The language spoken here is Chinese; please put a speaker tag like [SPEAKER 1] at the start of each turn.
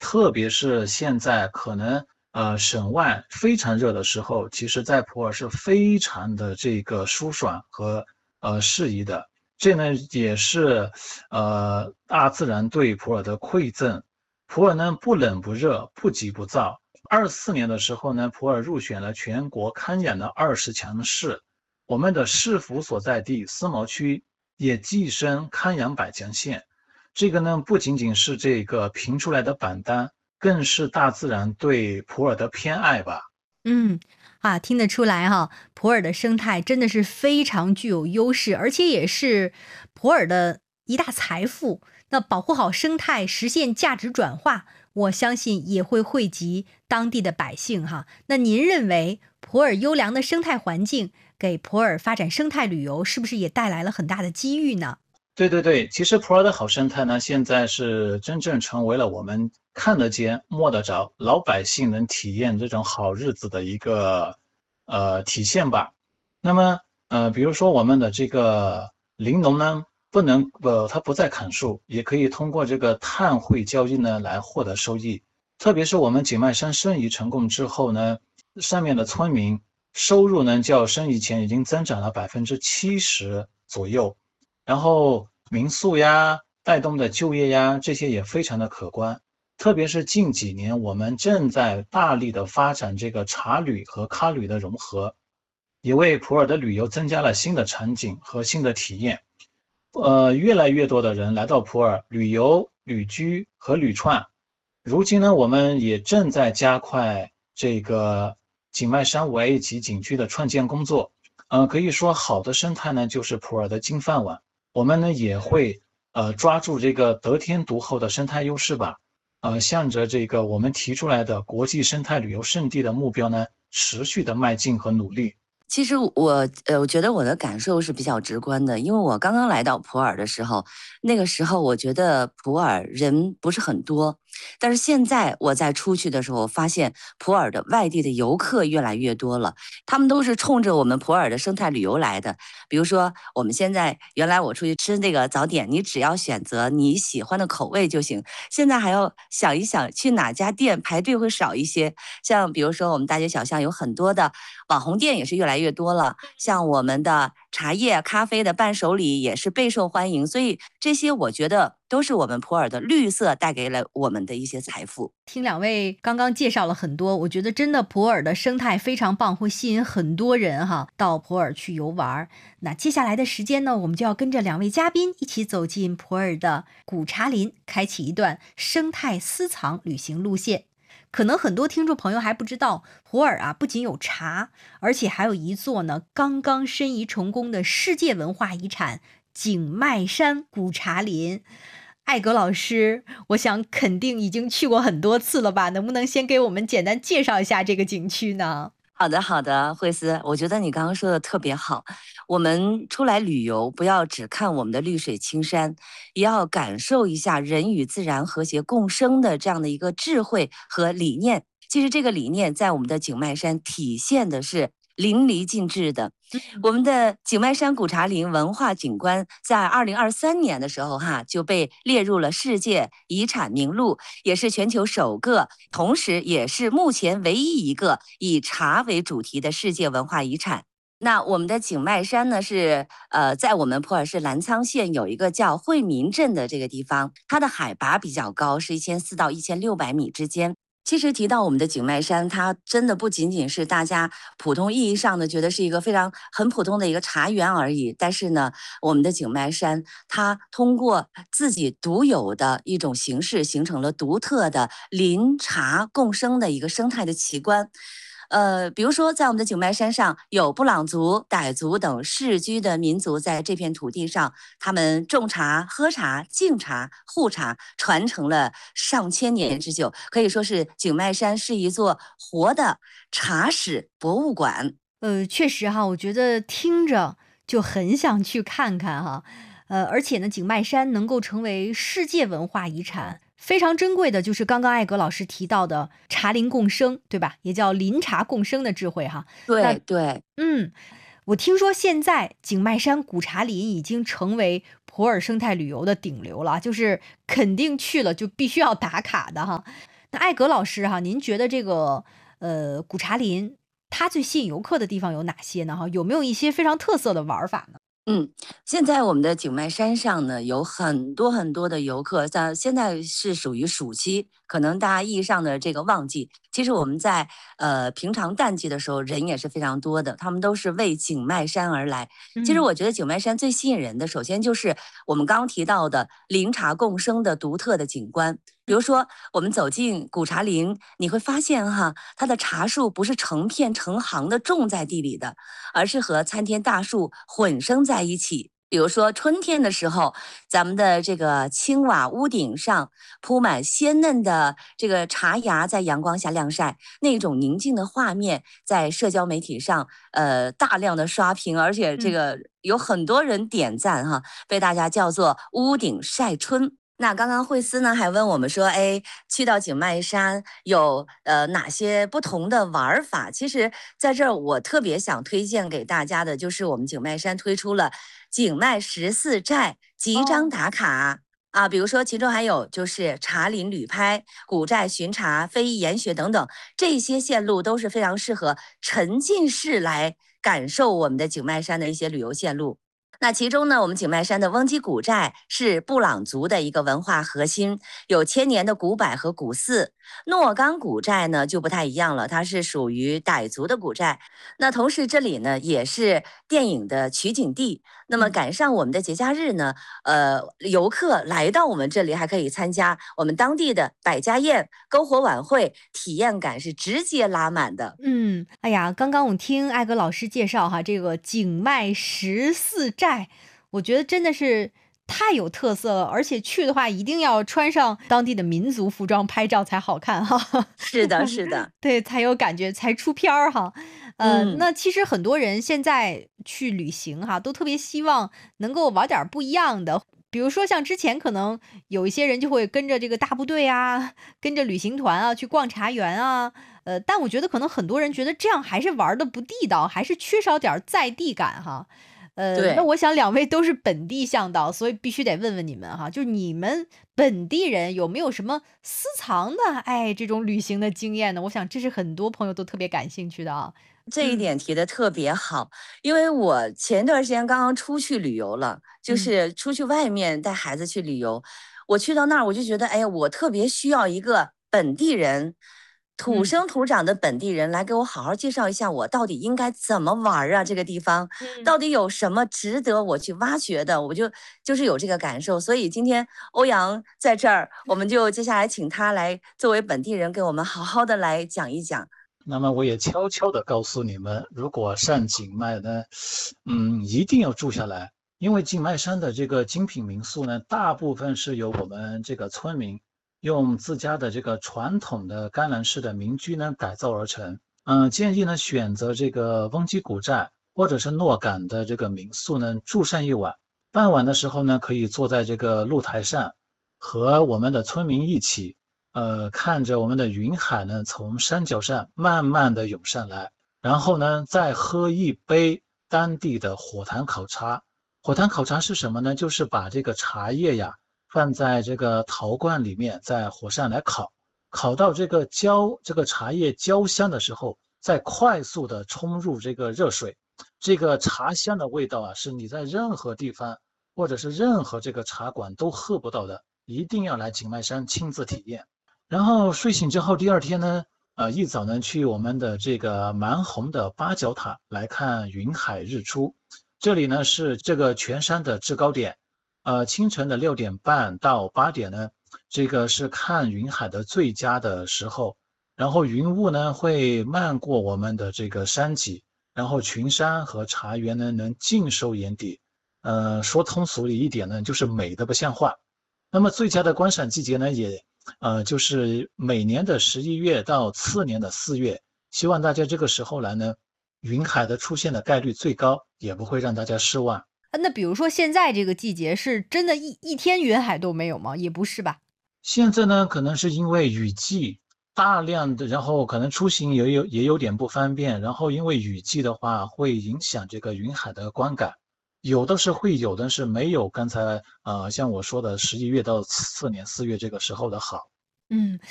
[SPEAKER 1] 特别是现在可能省外非常热的时候，其实在普洱是非常的这个舒爽和适宜的。这呢也是大自然对普洱的馈赠。普洱呢不冷不热，不急不躁。24年的时候呢，普洱入选了全国康养的20强市，我们的市府所在地思茅区也跻身康养百强县。这个呢不仅仅是这个评出来的榜单，更是大自然对普洱的偏爱吧。
[SPEAKER 2] 嗯，听得出来哈，普洱的生态真的是非常具有优势，而且也是普洱的一大财富。那保护好生态，实现价值转化，我相信也会惠及当地的百姓哈。那您认为普洱优良的生态环境给普洱发展生态旅游，是不是也带来了很大的机遇呢？
[SPEAKER 1] 对对对，其实普洱的好生态呢，现在是真正成为了我们看得见、摸得着，老百姓能体验这种好日子的一个体现吧。那么比如说我们的这个林农呢，它不再砍树，也可以通过这个碳汇交易呢来获得收益。特别是我们景迈山申遗成功之后呢，上面的村民收入呢较申遗前已经增长了70%左右。然后民宿呀带动的就业呀，这些也非常的可观。特别是近几年，我们正在大力的发展这个茶旅和咖旅的融合，也为普洱的旅游增加了新的场景和新的体验。越来越多的人来到普洱旅游、旅居和旅创。如今呢，我们也正在加快这个景迈山5A 级景区的创建工作。可以说好的生态呢，就是普洱的金饭碗。我们呢也会抓住这个得天独厚的生态优势吧，向着这个我们提出来的国际生态旅游胜地的目标呢，持续的迈进和努力。
[SPEAKER 3] 其实我觉得我的感受是比较直观的，因为我刚刚来到普洱的时候，那个时候我觉得普洱人不是很多，但是现在我再出去的时候，发现普洱的外地的游客越来越多了，他们都是冲着我们普洱的生态旅游来的。比如说，我们现在原来我出去吃那个早点，你只要选择你喜欢的口味就行，现在还要想一想去哪家店排队会少一些。像比如说我们大街小巷有很多的网红店也是越来越多了，像我们的茶叶、咖啡的伴手礼也是备受欢迎，所以这些我觉得都是我们普洱的绿色带给了我们的一些财富。
[SPEAKER 2] 听两位刚刚介绍了很多，我觉得真的普洱的生态非常棒，会吸引很多人哈到普洱去游玩。那接下来的时间呢，我们就要跟着两位嘉宾一起走进普洱的古茶林，开启一段生态私藏旅行路线。可能很多听众朋友还不知道，普洱不仅有茶，而且还有一座呢刚刚申遗成功的世界文化遗产景迈山古茶林。艾格老师，我想肯定已经去过很多次了吧？能不能先给我们简单介绍一下这个景区呢？
[SPEAKER 3] 好的，好的，惠斯，我觉得你刚刚说的特别好。我们出来旅游，不要只看我们的绿水青山，也要感受一下人与自然和谐共生的这样的一个智慧和理念。其实这个理念在我们的景迈山体现的是淋漓尽致的。我们的景迈山古茶林文化景观在2023年的时候，就被列入了世界遗产名录，也是全球首个，同时也是目前唯一一个以茶为主题的世界文化遗产。那我们的景迈山呢，是在我们普洱市澜沧县有一个叫惠民镇的这个地方，它的海拔比较高，是1400到1600米之间。其实提到我们的景迈山，它真的不仅仅是大家普通意义上的觉得是一个很普通的一个茶园而已。但是呢，我们的景迈山它通过自己独有的一种形式，形成了独特的林茶共生的一个生态的奇观。比如说，在我们的景迈山上，有布朗族、傣族等世居的民族在这片土地上，他们种茶、喝茶、敬茶、护茶，传承了上千年之久，可以说是景迈山是一座活的茶史博物馆。
[SPEAKER 2] 确实哈，我觉得听着就很想去看看哈。而且呢，景迈山能够成为世界文化遗产，非常珍贵的就是刚刚艾格老师提到的茶林共生，对吧？也叫林茶共生的智慧哈。那
[SPEAKER 3] 对对。
[SPEAKER 2] 嗯，我听说现在景迈山古茶林已经成为普洱生态旅游的顶流了，就是肯定去了就必须要打卡的哈。 那艾格老师哈，您觉得这个古茶林它最吸引游客的地方有哪些呢？哈，有没有一些非常特色的玩法呢？
[SPEAKER 3] 嗯，现在我们的景迈山上呢，有很多很多的游客，像现在是属于暑期，可能大家意义上的这个旺季。其实我们在平常淡季的时候，人也是非常多的，他们都是为景迈山而来。其实
[SPEAKER 2] 嗯
[SPEAKER 3] 我觉得景迈山最吸引人的，首先就是我们刚刚提到的林茶共生的独特的景观。比如说，我们走进古茶林，你会发现哈，它的茶树不是成片成行的种在地里的，而是和参天大树混生在一起。比如说春天的时候，咱们的这个青瓦屋顶上铺满鲜嫩的这个茶芽，在阳光下晾晒，那种宁静的画面，在社交媒体上大量的刷屏，而且这
[SPEAKER 2] 嗯。
[SPEAKER 3] 个有很多人点赞哈，被大家叫做屋顶晒春。那刚刚惠思呢还问我们说，哎，去到景迈山有哪些不同的玩法？其实在这儿我特别想推荐给大家的就是我们景迈山推出了景迈14寨集章
[SPEAKER 2] 哦。
[SPEAKER 3] 打卡。啊，比如说，其中还有就是茶林旅拍、古寨巡茶、非遗研学等等，这些线路都是非常适合沉浸式来感受我们的景迈山的一些旅游线路。那其中呢，我们景迈山的翁基古寨是布朗族的一个文化核心，有千年的古柏和古寺。诺冈古寨呢就不太一样了，它是属于傣族的古寨。那同时这里呢也是电影的取景地。那么
[SPEAKER 2] 嗯。
[SPEAKER 3] 赶上我们的节假日呢，游客来到我们这里还可以参加我们当地的百家宴、篝火晚会，体验感是直接拉满的。
[SPEAKER 2] 嗯，哎呀，刚刚我听艾格老师介绍哈，这个景迈14寨，我觉得真的是太有特色了，而且去的话一定要穿上当地的民族服装拍照才好看哈。
[SPEAKER 3] 是的，是的，
[SPEAKER 2] 对，才有感觉，才出片儿哈。
[SPEAKER 3] 嗯。
[SPEAKER 2] 那其实很多人现在去旅行哈，都特别希望能够玩点儿不一样的。比如说像之前可能有一些人就会跟着这个大部队啊，跟着旅行团啊去逛茶园啊，但我觉得可能很多人觉得这样还是玩的不地道，还是缺少点儿在地感哈。那
[SPEAKER 3] 对。
[SPEAKER 2] 我想两位都是本地向导，所以必须得问问你们哈，就是你们本地人有没有什么私藏的，哎，这种旅行的经验呢？我想这是很多朋友都特别感兴趣的啊。
[SPEAKER 3] 这一
[SPEAKER 2] 嗯
[SPEAKER 3] 点提的特别好，因为我前段时间刚刚出去旅游了，就
[SPEAKER 2] 嗯
[SPEAKER 3] 是出去外面带孩子去旅游。我去到那儿，我就觉得，哎呀，我特别需要一个本地人，土
[SPEAKER 2] 嗯
[SPEAKER 3] 生土长的本地人来给我好好介绍一下，我到底应该怎么玩儿啊？这个地方
[SPEAKER 2] 嗯。
[SPEAKER 3] 到底有什么值得我去挖掘的？我就是有这个感受。所以今天欧阳在这儿，我们就接下来请他来作为本地人，给我们好好的来讲一讲。
[SPEAKER 1] 那么我也悄悄地告诉你们，如果上景迈呢，一定要住下来，因为景迈山的这个精品民宿呢，大部分是由我们这个村民用自家的这个传统的甘南式的民居呢改造而成。建议呢选择这个翁基古寨或者是诺岗的这个民宿呢住上一晚，傍晚的时候呢可以坐在这个露台上，和我们的村民一起。看着我们的云海呢，从山脚上慢慢的涌上来，然后呢，再喝一杯当地的火坛烤茶。火坛烤茶是什么呢？就是把这个茶叶呀放在这个陶罐里面，在火上来烤，烤到这个茶叶焦香的时候，再快速的冲入这个热水。这个茶香的味道啊，是你在任何地方或者是任何这个茶馆都喝不到的，一定要来景迈山亲自体验。然后睡醒之后，第二天呢，一早呢去我们的这个蛮红的八角塔来看云海日出。这里呢是这个全山的制高点，清晨的6点半到8点呢，这个是看云海的最佳的时候。然后云雾呢会漫过我们的这个山脊，然后群山和茶园呢能尽收眼底。说通俗一点呢，就是美得不像话。那么最佳的观赏季节呢，就是每年的11月到次年的4月，希望大家这个时候来呢，云海的出现的概率最高，也不会让大家失望。
[SPEAKER 2] 那比如说现在这个季节是真的一天云海都没有吗？也不是吧？
[SPEAKER 1] 现在呢，可能是因为雨季大量的，然后可能出行也有点不方便，然后因为雨季的话会影响这个云海的观感，有的是会有的是没有刚才像我说的11月到次年4月这个时候的好。
[SPEAKER 2] 嗯。